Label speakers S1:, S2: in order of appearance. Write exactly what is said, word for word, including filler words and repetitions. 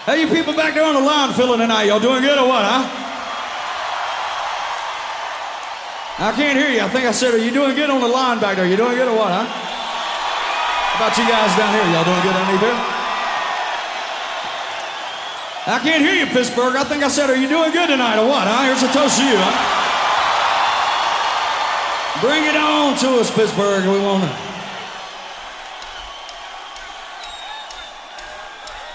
S1: Hey, you people back there on the line feeling tonight, y'all doing good or what, huh? I can't hear you. I think I said, are you doing good on the line back there? You doing good or what, huh? How about you guys down here? Y'all doing good underneath here? I can't hear you, Pittsburgh. I think I said, are you doing good tonight or what, huh? Here's a toast to you, huh? Bring it on to us, Pittsburgh. We want to...